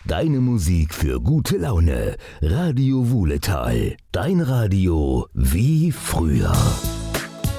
Deine Musik für gute Laune. Radio Wuhletal. Dein Radio wie früher.